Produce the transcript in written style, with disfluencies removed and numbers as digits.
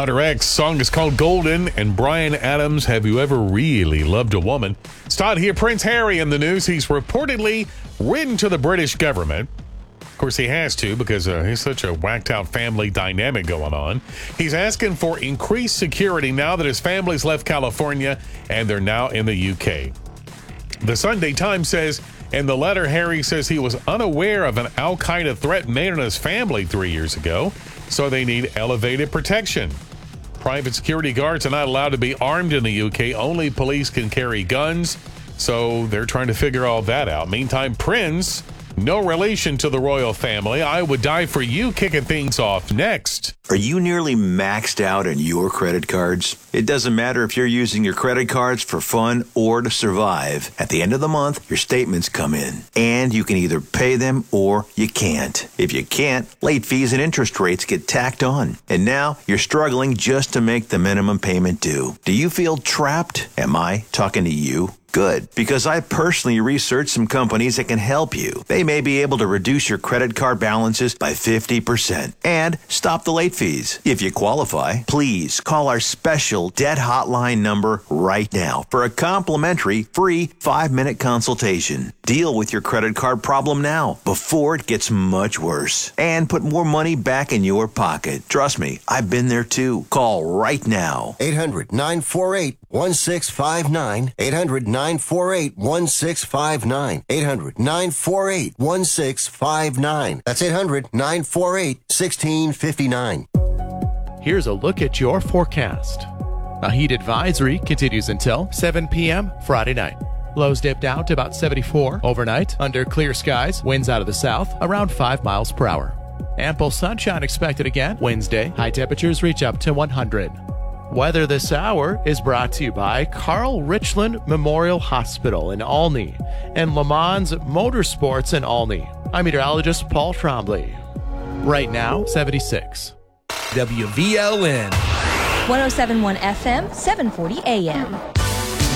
Hunter X song is called Golden, and Bryan Adams, Have You Ever Really Loved a Woman? Start here, Prince Harry in the news. He's reportedly written to the British government. Of course, he has to because he's such a whacked-out family dynamic going on. He's asking for increased security now that his family's left California and they're now in the UK. The Sunday Times says, in the letter, Harry says he was unaware of an al-Qaeda threat made on his family 3 years ago, so they need elevated protection. Private security guards are not allowed to be armed in the UK. Only police can carry guns, so they're trying to figure all that out. Meantime, Prince, no relation to the royal family. I Would Die for You kicking things off next. Are you nearly maxed out on your credit cards? It doesn't matter if you're using your credit cards for fun or to survive. At the end of the month, your statements come in, and you can either pay them or you can't. If you can't, late fees and interest rates get tacked on. And now you're struggling just to make the minimum payment due. Do you feel trapped? Am I talking to you? Good, because I personally researched some companies that can help you. They may be able to reduce your credit card balances by 50% and stop the late fees. If you qualify, please call our special debt hotline number right now for a complimentary free 5-minute consultation. Deal with your credit card problem now before it gets much worse and put more money back in your pocket. Trust me, I've been there too. Call right now. 800-948-1659. 800-948-1659. 800-948-1659. That's 800-948-1659. Here's a look at your forecast. A heat advisory continues until 7 p.m. Friday night. Lows dipped out to about 74 overnight under clear skies, winds out of the south around 5 miles per hour. Ample sunshine expected again Wednesday. High temperatures reach up to 100. Weather this hour is brought to you by Carl Richland Memorial Hospital in Olney and Le Mans Motorsports in Olney. I'm meteorologist Paul Trombley. Right now, 76. WVLN 107.1 FM, 740 AM.